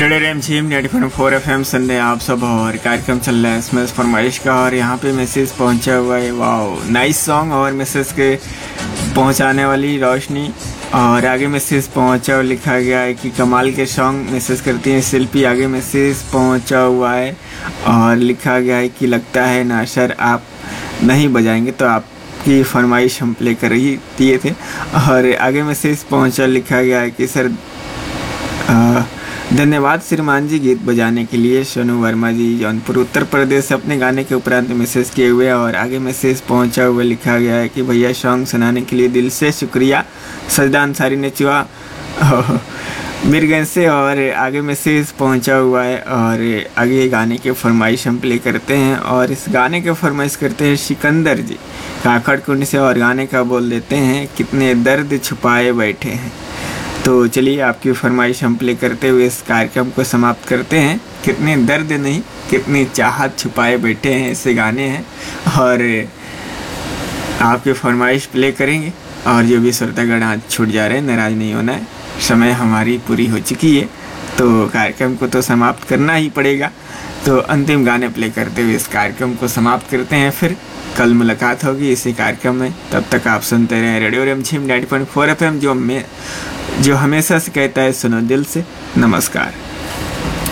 Radio रेमझिम 94 FM सुन रहे हैं आप सब। और कार्यक्रम चल रहा है एसएमएस फरमाइश का और यहाँ पे मैसेज पहुँचा हुआ है। वाह नाइस सॉन्ग। और मैसेज के पहुँचाने वाली रोशनी और आगे मैसेज पहुँचा और लिखा गया है कि कमाल के सॉन्ग मैसेज करती हैं शिल्पी। आगे मैसेज पहुँचा हुआ है और लिखा गया है कि लगता है ना सर आप नहीं बजाएंगे तो आपकी फरमाइश हम प्ले कर ही दिए थे। और आगे मैसेज पहुँचा लिखा गया है कि सर धन्यवाद श्रीमान जी गीत बजाने के लिए। सोनू वर्मा जी जौनपुर उत्तर प्रदेश से अपने गाने के उपरांत मैसेज किए हुए। और आगे मैसेज पहुंचा हुआ लिखा गया है कि भैया सॉन्ग सुनाने के लिए दिल से शुक्रिया। सजदा अंसारी ने चुआ मीरगंज से। और आगे मैसेज पहुंचा हुआ है और आगे गाने के फरमाइश हम प्ले करते हैं। और इस गाने के फरमाइश करते हैं सिकंदर जी काकड़कुंड से। और गाने का बोल देते हैं कितने दर्द छुपाए बैठे हैं। तो चलिए आपकी फरमाइश हम प्ले करते हुए इस कार्यक्रम को समाप्त करते हैं। कितने दर्द नहीं कितनी चाहत छुपाए बैठे हैं ऐसे गाने हैं। और आपकी फरमाइश प्ले करेंगे। और जो भी श्रोतागण आज छूट जा रहे हैं नाराज़ नहीं होना है, समय हमारी पूरी हो चुकी है तो कार्यक्रम को तो समाप्त करना ही पड़ेगा। तो अंतिम गाने प्ले करते हुए इस कार्यक्रम को समाप्त करते हैं। फिर कल मुलाकात होगी इसी कार्यक्रम में। तब तक आप सुनते रहें रेडियो रेमझिम 90.4 FM जो हमेशा से कहता है सुनो दिल से। नमस्कार।